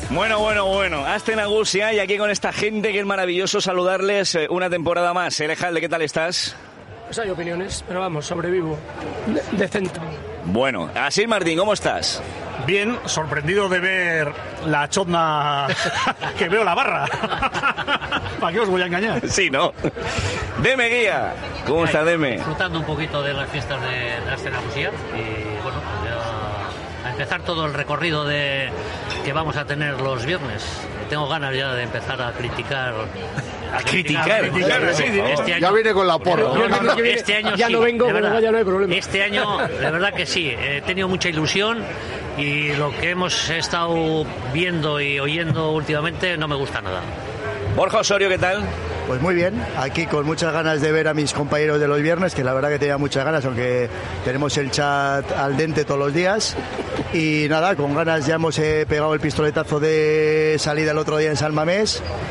Bueno. Hasta Nagusia y aquí con esta gente que es maravilloso saludarles una temporada más. Elejalde, ¿qué tal estás? Pues hay opiniones, pero vamos, sobrevivo. Decente. Bueno, Asís Martín, ¿cómo estás? Bien, sorprendido de ver la chotna que veo la barra. ¿Para qué os voy a engañar? Sí, ¿no? Deme Guía, ¿cómo está Deme? Disfrutando un poquito de las fiestas de Astenagusía y bueno, ya a empezar todo el recorrido que vamos a tener los viernes. Tengo ganas ya de empezar a criticar. A criticar. Sí, este año, ya viene con la porra. Este año ya sí, no vengo, pero ya no hay problema. Este año, de verdad que sí, he tenido mucha ilusión y lo que hemos estado viendo y oyendo últimamente no me gusta nada. Borja Osorio, ¿qué tal? Pues muy bien, aquí con muchas ganas de ver a mis compañeros de los viernes, que la verdad que tenía muchas ganas, aunque tenemos el chat al dente todos los días. Y nada, con ganas ya hemos pegado el pistoletazo de salida el otro día en San Mamés